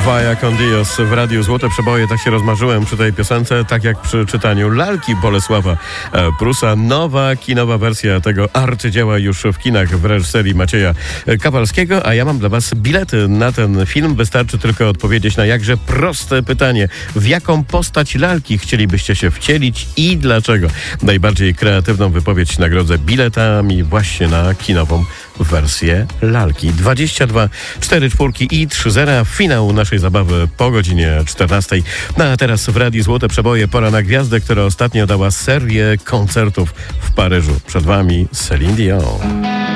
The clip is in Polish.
Vaya con Dios w Radiu Złote Przeboje. Tak się rozmarzyłem przy tej piosence, tak jak przy czytaniu Lalki Bolesława Prusa. Nowa kinowa wersja tego arcydzieła już w kinach w reżyserii Macieja Kawalskiego, a ja mam dla was bilety na ten film. Wystarczy tylko odpowiedzieć na jakże proste pytanie. W jaką postać lalki chcielibyście się wcielić i dlaczego? Najbardziej kreatywną wypowiedź nagrodzę biletami właśnie na kinową wersję lalki. 22 4 4 i 3 0. Finał naszej zabawy po godzinie 14. No a teraz w Radiu Złote Przeboje pora na gwiazdę, która ostatnio dała serię koncertów w Paryżu. Przed wami Celine Dion.